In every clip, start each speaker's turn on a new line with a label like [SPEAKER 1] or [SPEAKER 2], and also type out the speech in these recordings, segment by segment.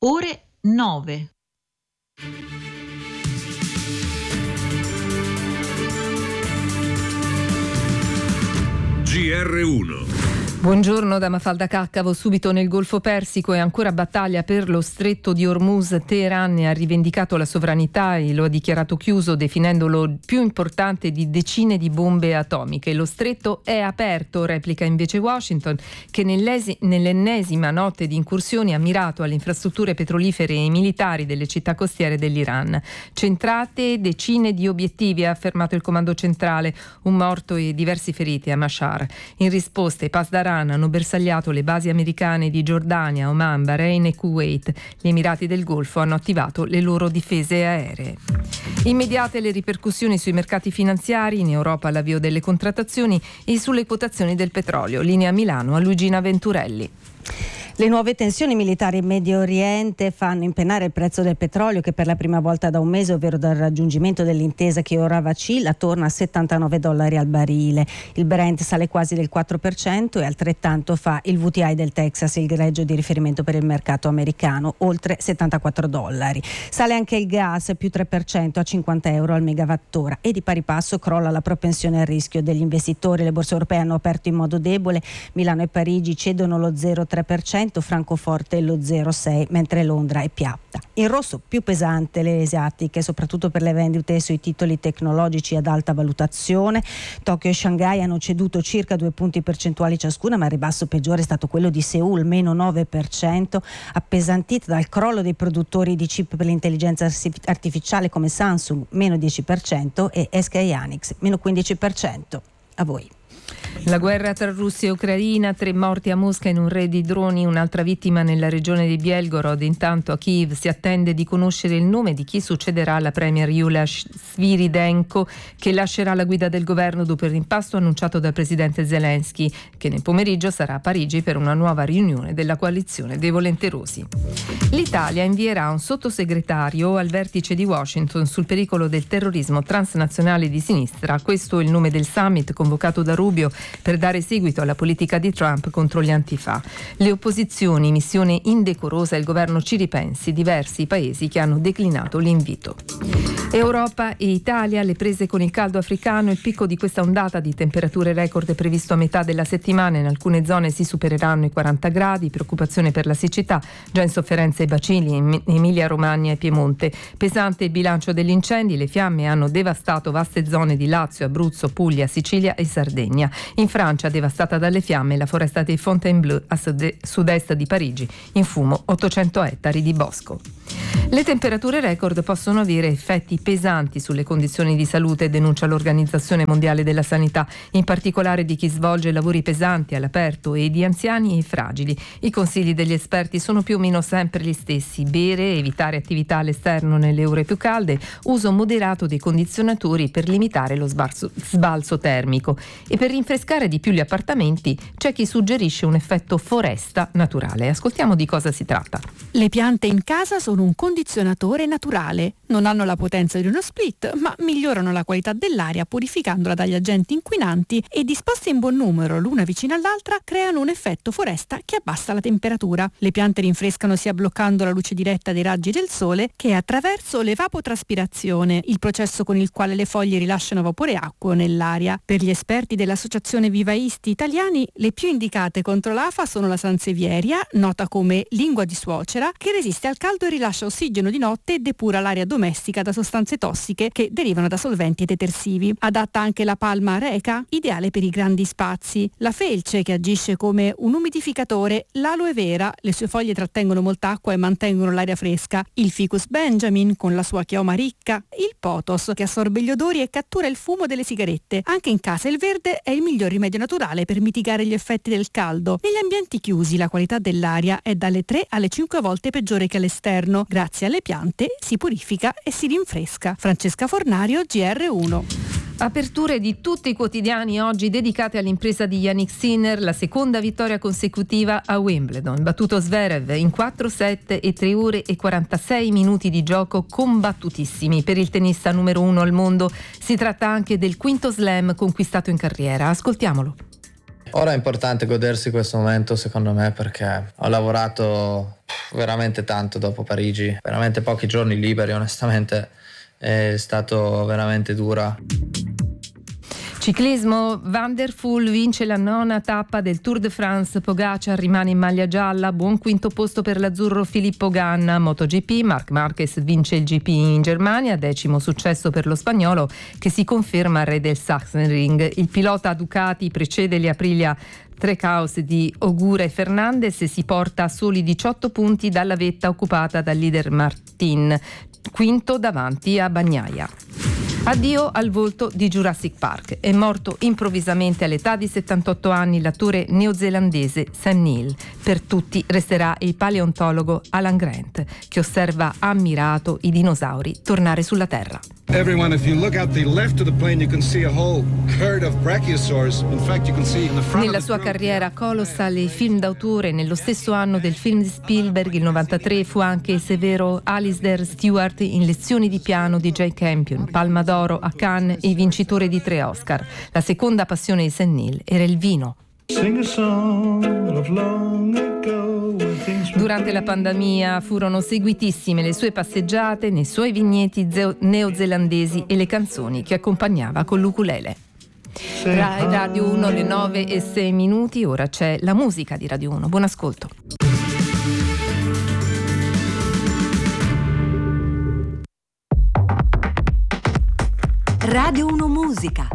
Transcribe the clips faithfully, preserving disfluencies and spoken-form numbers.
[SPEAKER 1] ore nove.
[SPEAKER 2] G R uno.
[SPEAKER 3] Buongiorno da Mafalda Caccavo. Subito nel Golfo Persico è ancora battaglia per lo stretto di Hormuz. Teheran ne ha rivendicato la sovranità e lo ha dichiarato chiuso, definendolo il più importante di decine di bombe atomiche. Lo stretto è aperto, replica invece Washington, che nell'ennesima notte di incursioni ha mirato alle infrastrutture petrolifere e militari delle città costiere dell'Iran. Centrate decine di obiettivi, ha affermato il comando centrale, un morto e diversi feriti a Mashhar. In risposta i Pasdaran hanno bersagliato le basi americane di Giordania, Oman, Bahrain e Kuwait. Gli Emirati del Golfo hanno attivato le loro difese aeree. Immediate le ripercussioni sui mercati finanziari, in Europa l'avvio delle contrattazioni e sulle quotazioni del petrolio. Linea Milano a Luigina Venturelli.
[SPEAKER 4] Le nuove tensioni militari in Medio Oriente fanno impennare il prezzo del petrolio, che per la prima volta da un mese, ovvero dal raggiungimento dell'intesa che ora vacilla, torna a settantanove dollari al barile. Il Brent sale quasi del quattro per cento e altrettanto fa il V T I del Texas, il greggio di riferimento per il mercato americano, oltre settantaquattro dollari. Sale anche il gas, più tre per cento a cinquanta euro al megawattora, e di pari passo crolla la propensione al rischio degli investitori. Le borse europee hanno aperto in modo debole, Milano e Parigi cedono lo zero virgola tre per cento, Francoforte lo zero virgola sei per cento, mentre Londra è piatta. In rosso più pesante le asiatiche, soprattutto per le vendite sui titoli tecnologici ad alta valutazione. Tokyo e Shanghai hanno ceduto circa due punti percentuali ciascuna, ma il ribasso peggiore è stato quello di Seul, meno nove per cento, appesantita dal crollo dei produttori di chip per l'intelligenza artificiale come Samsung, meno dieci per cento, e S K Hynix, meno quindici per cento. A voi.
[SPEAKER 3] La guerra tra Russia e Ucraina, tre morti a Mosca in un raid di droni, un'altra vittima nella regione di Belgorod. Intanto a Kiev si attende di conoscere il nome di chi succederà alla premier Yulia Sviridenko, che lascerà la guida del governo dopo il rimpasto annunciato dal presidente Zelensky, che nel pomeriggio sarà a Parigi per una nuova riunione della coalizione dei volenterosi. L'Italia invierà un sottosegretario al vertice di Washington sul pericolo del terrorismo transnazionale di sinistra. Questo è il nome del summit convocato da Rubio per dare seguito alla politica di Trump contro gli antifa. Le opposizioni, missione indecorosa, il governo ci ripensi, diversi paesi che hanno declinato l'invito. Europa e Italia, le prese con il caldo africano. Il picco di questa ondata di temperature record è previsto a metà della settimana. In alcune zone si supereranno i quaranta gradi, preoccupazione per la siccità, già in sofferenza i bacini in Emilia Romagna e Piemonte. Pesante il bilancio degli incendi, le fiamme hanno devastato vaste zone di Lazio, Abruzzo, Puglia, Sicilia e Sardegna. In Francia, devastata dalle fiamme, la foresta di Fontainebleau a sud-est di Parigi, in fumo ottocento ettari di bosco. Le temperature record possono avere effetti pesanti sulle condizioni di salute, denuncia l'Organizzazione Mondiale della Sanità, in particolare di chi svolge lavori pesanti all'aperto e di anziani e fragili. I consigli degli esperti sono più o meno sempre gli stessi: bere, evitare attività all'esterno nelle ore più calde, uso moderato dei condizionatori per limitare lo sbalzo, sbalzo termico. E per rinfrescare di più gli appartamenti c'è chi suggerisce un effetto foresta naturale. Ascoltiamo di cosa si tratta.
[SPEAKER 5] Le piante in casa sono un condizionatore naturale. Non hanno la potenza di uno split, ma migliorano la qualità dell'aria purificandola dagli agenti inquinanti, e disposte in buon numero l'una vicino all'altra creano un effetto foresta che abbassa la temperatura. Le piante rinfrescano sia bloccando la luce diretta dei raggi del sole che attraverso l'evapotraspirazione, il processo con il quale le foglie rilasciano vapore acqueo nell'aria. Per gli esperti dell'Associazione Vivaisti Italiani, le più indicate contro l'afa sono la sansevieria, nota come lingua di suocera, che resiste al caldo e rilascia ossigeno di notte e depura l'aria domestica da sostanze tossiche che derivano da solventi e detersivi. Adatta anche la palma areca, ideale per i grandi spazi. La felce, che agisce come un umidificatore. L'aloe vera, le sue foglie trattengono molta acqua e mantengono l'aria fresca. Il ficus benjamin, con la sua chioma ricca. Il pothos, che assorbe gli odori e cattura il fumo delle sigarette. Anche in casa il verde è il miglior rimedio naturale per mitigare gli effetti del caldo. Negli ambienti chiusi la qualità dell'aria è dalle tre alle cinque volte peggiore che all'esterno. Grazie alle piante si purifica e si rinfresca. Francesca Fornario, G R uno.
[SPEAKER 3] Aperture di tutti i quotidiani oggi dedicate all'impresa di Jannik Sinner, la seconda vittoria consecutiva a Wimbledon. Battuto Zverev in quattro set e tre ore e quarantasei minuti di gioco combattutissimi. Per il tennista numero uno al mondo si tratta anche del quinto slam conquistato in carriera. Ascoltiamolo.
[SPEAKER 1] Ora è importante godersi questo momento, secondo me, perché ho lavorato veramente tanto dopo Parigi, veramente pochi giorni liberi, onestamente è stato veramente dura.
[SPEAKER 3] Ciclismo, Van der Poel vince la nona tappa del Tour de France, Pogacar rimane in maglia gialla, buon quinto posto per l'azzurro Filippo Ganna. MotoGP, Marc Marquez vince il G P in Germania, decimo successo per lo spagnolo che si conferma re del Sachsenring. Il pilota Ducati precede le Aprilia Trackhouse di Ogura e Fernandez e si porta a soli diciotto punti dalla vetta occupata dal leader Martin, quinto davanti a Bagnaia. Addio al volto di Jurassic Park. È morto improvvisamente all'età di settantotto anni l'attore neozelandese Sam Neill. Per tutti resterà il paleontologo Alan Grant, che osserva ammirato i dinosauri tornare sulla Terra.
[SPEAKER 6] Everyone, if you look out the left of the plane, you can see a whole herd of brachiosaurs. In fact, you can see in the front.
[SPEAKER 3] Nella sua carriera colossale e film d'autore, nello stesso anno del film di Spielberg, il novantatré, fu anche il severo Alistair Stewart in Lezioni di piano di Jay Campion, Palma d'Oro a Cannes e vincitore di tre Oscar. La seconda passione di Sam Neill era il vino. Durante la pandemia furono seguitissime le sue passeggiate nei suoi vigneti zeo- neozelandesi e le canzoni che accompagnava con l'ukulele. Rai Radio uno, le nove e sei minuti, ora c'è la musica di Radio uno. Buon ascolto.
[SPEAKER 7] Radio uno Musica.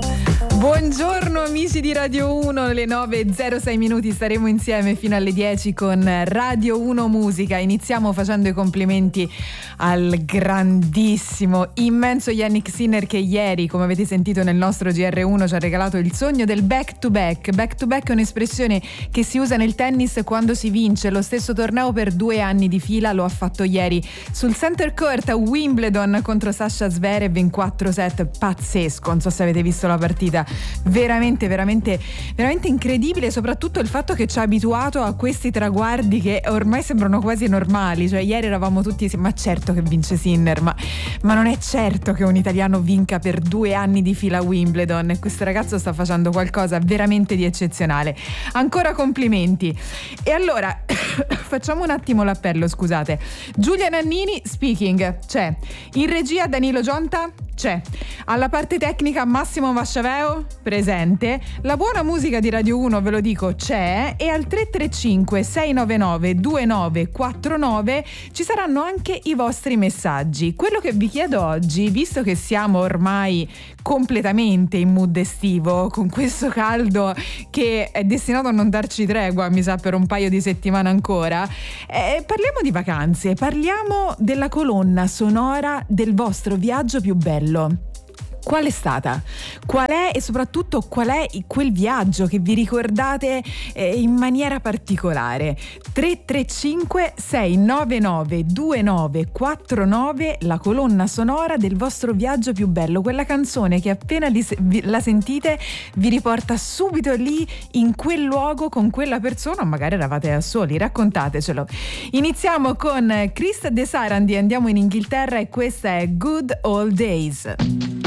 [SPEAKER 5] Buongiorno amici di Radio uno, alle nove e zero sei minuti staremo insieme fino alle dieci con Radio uno Musica. Iniziamo facendo i complimenti al grandissimo, immenso Yannick Sinner che ieri, come avete sentito nel nostro G R uno, ci ha regalato il sogno del back to back. Back to back è un'espressione che si usa nel tennis quando si vince lo stesso torneo per due anni di fila. Lo ha fatto ieri sul center court a Wimbledon contro Sasha Zverev in quattro set. Pazzesco, non so se avete visto la partita. Veramente, veramente, veramente incredibile, soprattutto il fatto che ci ha abituato a questi traguardi che ormai sembrano quasi normali. Cioè ieri eravamo tutti, ma certo che vince Sinner, ma, ma non è certo che un italiano vinca per due anni di fila a Wimbledon. E questo ragazzo sta facendo qualcosa veramente di eccezionale. Ancora complimenti. E allora facciamo un attimo l'appello, scusate. Giulia Nannini speaking, c'è. In regia Danilo Gionta, c'è. Alla parte tecnica Massimo Vasciaveo, presente. La buona musica di Radio uno, ve lo dico, c'è. E al tre tre cinque sei nove nove due nove quattro nove ci saranno anche i vostri messaggi. Quello che vi chiedo oggi, visto che siamo ormai completamente in mood estivo, con questo caldo che è destinato a non darci tregua, mi sa, per un paio di settimane ancora, eh, parliamo di vacanze, parliamo della colonna sonora del vostro viaggio più bello. Qual è stata? Qual è e soprattutto qual è quel viaggio che vi ricordate eh, in maniera particolare? tre tre cinque sei nove nove due nove quattro nove, la colonna sonora del vostro viaggio più bello, quella canzone che appena li, vi, la sentite vi riporta subito lì in quel luogo con quella persona, o magari eravate da soli, raccontatecelo. Iniziamo con Chris De Sarandi, andiamo in Inghilterra e questa è Good Old Days.